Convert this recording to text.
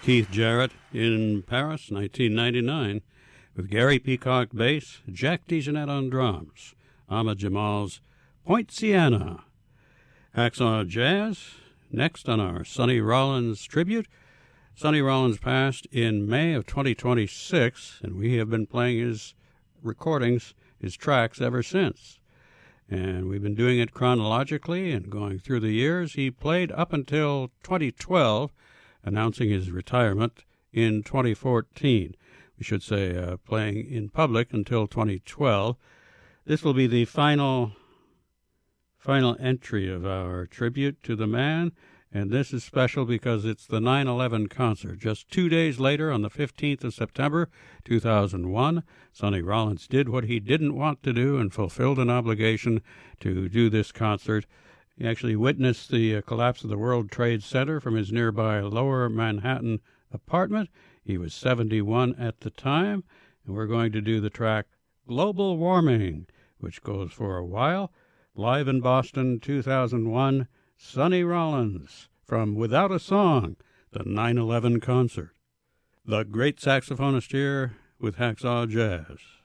Keith Jarrett in Paris, 1999, with Gary Peacock bass, Jack DeJohnette on drums, Ahmad Jamal's Point Siena. Hacksaw Jazz, next on our Sonny Rollins tribute. Sonny Rollins passed in May of 2026, and we have been playing his recordings, his tracks, ever since. And we've been doing it chronologically and going through the years. He played up until 2012, announcing his retirement in 2014. We should say playing in public until 2012. This will be the final entry of our tribute to the man, and this is special because it's the 9/11 concert. Just 2 days later, on the 15th of September, 2001, Sonny Rollins did what he didn't want to do and fulfilled an obligation to do this concert. He actually witnessed the collapse of the World Trade Center from his nearby Lower Manhattan apartment. He was 71 at the time, and we're going to do the track Global Warming, which goes for a while. Live in Boston, 2001, Sonny Rollins from Without a Song, the 9/11 concert. The great saxophonist here with Hacksaw Jazz.